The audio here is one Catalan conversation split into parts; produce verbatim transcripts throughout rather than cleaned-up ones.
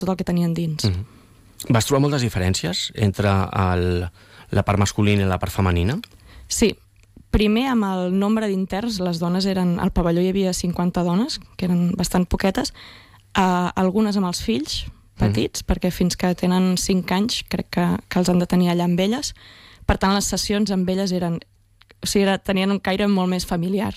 tot el que tenien dins. Mm-hmm. Vas trobar moltes diferències entre el, la part masculina i la part femenina? Sí. Primer, amb el nombre d'interns, les dones eren... Al pavelló hi havia cinquanta dones, que eren bastant poquetes, uh, algunes amb els fills petits, mm. perquè fins que tenen cinc anys crec que, que els han de tenir allà amb elles. Per tant, les sessions amb elles eren... O sigui, era, tenien un caire molt més familiar.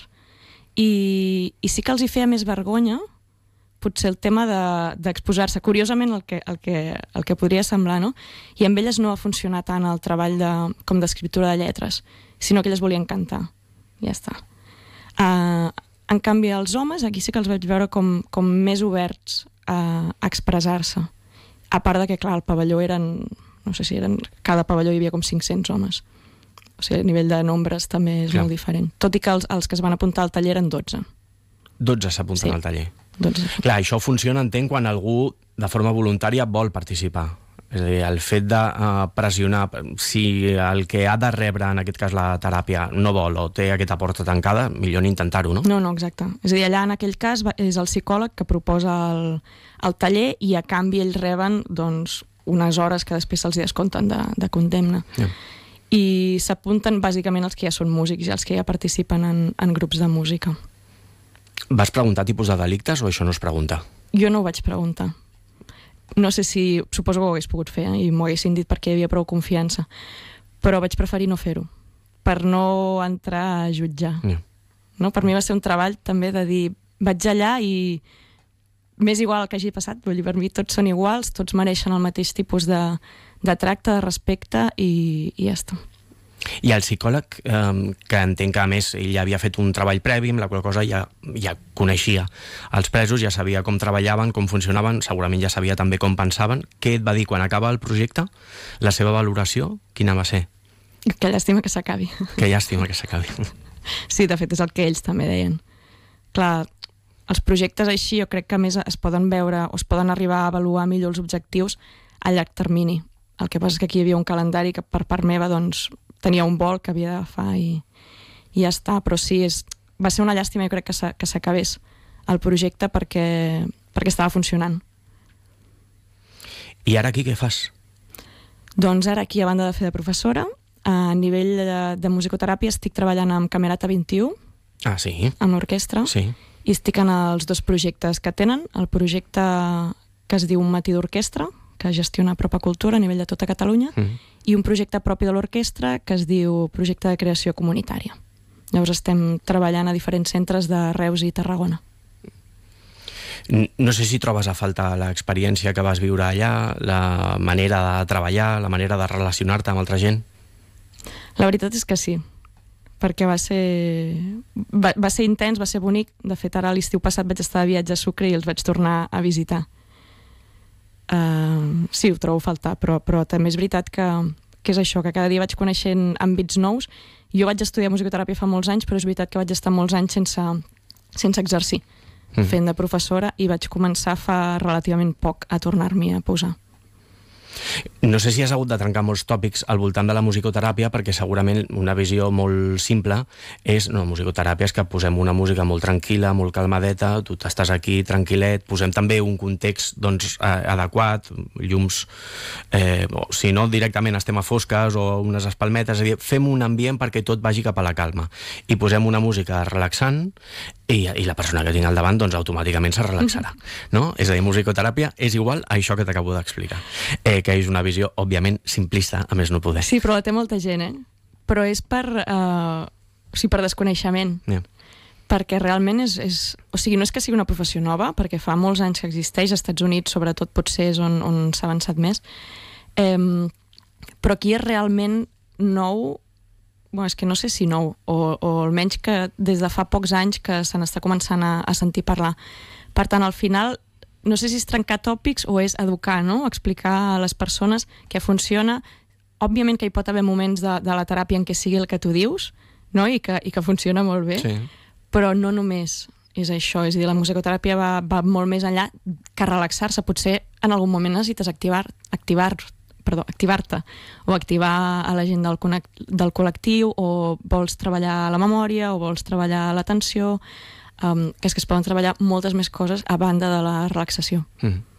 I, i sí que els hi feia més vergonya potser el tema d'exposar-se. De, Curiosament, el que, el, que, el que podria semblar, no? I amb elles no va funcionar tant el treball de, com d'escriptura de lletres, sinó que elles volien cantar. Ja està. Uh, en canvi, els homes, aquí sí que els vaig veure com, com més oberts a, a expressar-se. A part de que, clar, el pavelló eren... No sé si eren... Cada pavelló hi havia com cinc-cents homes. O sigui, a nivell de nombres també és clar. Molt diferent. Tot i que els, els que es van apuntar al taller eren dotze. dotze s'apunten sí. al taller. dotze. Clar, això funciona, entenc, quan algú de forma voluntària vol participar. És a dir, el fet de uh, pressionar, si el que ha de rebre, en aquest cas la teràpia, no vol o té aquesta porta tancada, millor ni intentar-ho, no? No, no, exacte. És a dir, allà en aquell cas és el psicòleg que proposa el, el taller i a canvi ells reben doncs, unes hores que després se'ls descompten de, de condemna. Yeah. I s'apunten bàsicament els que ja són músics i els que ja participen en, en grups de música. Vas preguntar tipus de delictes o això no es pregunta? Jo no ho vaig preguntar. No sé si... Suposo que ho hagués pogut fer, eh? I m'ho haguessin dit perquè hi havia prou confiança. Però vaig preferir no fer-ho, per no entrar a jutjar. Yeah. No? Per mi va ser un treball també de dir, vaig allà i m'és igual el que hagi passat, vull dir, per mi tots són iguals, tots mereixen el mateix tipus de, de tracte, de respecte i, i ja està. I el psicòleg, eh, que entenc que a més ell ja havia fet un treball previ, amb la qual cosa ja, ja coneixia els presos, ja sabia com treballaven, com funcionaven, segurament ja sabia també com pensaven. Què et va dir quan acaba el projecte? La seva valoració, quina va ser? Que llàstima que s'acabi. Que llàstima que s'acabi. Sí, de fet és el que ells també deien. Clar, els projectes així jo crec que a més es poden veure o es poden arribar a avaluar millor els objectius a llarg termini. El que passa és que aquí hi havia un calendari que per part meva doncs tenia un vol que havia d'agafar i, i ja està, però sí, és, va ser una llàstima, jo crec que s'acabés el projecte perquè, perquè estava funcionant. I ara aquí què fas? Doncs ara aquí, a banda de fer de professora, a nivell de, de musicoteràpia estic treballant amb Camerata vint-i-u, ah, sí? amb l'orquestra, sí. I estic en els dos projectes que tenen, el projecte que es diu Un matí d'orquestra, que gestiona Propa Cultura a nivell de tota Catalunya, mm. i un projecte propi de l'orquestra que es diu Projecte de Creació Comunitària. Llavors estem treballant a diferents centres de Reus i Tarragona. No sé si trobes a faltar l'experiència que vas viure allà, la manera de treballar, la manera de relacionar-te amb altra gent? La veritat és que sí, perquè va ser, va, va ser intens, va ser bonic. De fet, ara l'estiu passat vaig estar de viatge a Sucre i els vaig tornar a visitar. Uh, sí, ho trobo a faltar, però, però també és veritat que, que és això, que cada dia vaig coneixent àmbits nous. Jo vaig estudiar musicoteràpia fa molts anys, però és veritat que vaig estar molts anys sense, sense exercir, mm. fent de professora, i vaig començar fa relativament poc a tornar-m'hi a posar. No sé si has hagut de trencar molts tòpics al voltant de la musicoteràpia, perquè segurament una visió molt simple és, no, musicoteràpia és que posem una música molt tranquil·la, molt calmadeta, tu t'estàs aquí tranquil·let, posem també un context doncs, adequat, llums, eh, o, si no directament estem a fosques o unes espalmetes, és a dir, fem un ambient perquè tot vagi cap a la calma, i posem una música relaxant i, i la persona que tinc al davant doncs automàticament se relaxarà, no? És a dir, musicoteràpia és igual a això que t'acabo d'explicar, eh, que és una visió, òbviament, simplista, a més no poder. Sí, però la té molta gent, eh? Però és per, uh, o sigui, per desconeixement. Yeah. Perquè realment és, és... O sigui, no és que sigui una professió nova, perquè fa molts anys que existeix, als Estats Units, sobretot, potser és on, on s'ha avançat més. Eh, però aquí és realment nou, bueno, és que no sé si nou, o, o almenys que des de fa pocs anys que se n'està començant a, a sentir parlar. Per tant, al final, no sé si és trencar tòpics o és educar, no? Explicar a les persones què funciona. Òbviament que hi pot haver moments de, de la teràpia en què sigui el que tu dius, no? I que, i que funciona molt bé, sí. Però no només és això, és a dir, la musicoteràpia va, va molt més enllà que relaxar-se. Potser en algun moment necessites activar, activar, perdó, activar-te o activar a la gent del, del col·lectiu, o vols treballar la memòria o vols treballar l'atenció. Um, que és que es poden treballar moltes més coses a banda de la relaxació. Mm.